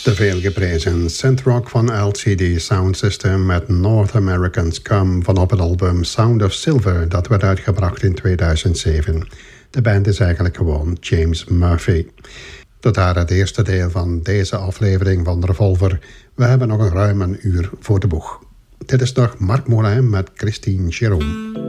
De veelgeprezen synthrock van LCD Sound System met North Americans Come van op het album Sound of Silver, dat werd uitgebracht in 2007. De band is eigenlijk gewoon James Murphy. Tot daar het eerste deel van deze aflevering van Revolver. We hebben nog ruim een uur voor de boeg. Dit is nog Marc Moulin met Christine Jérôme.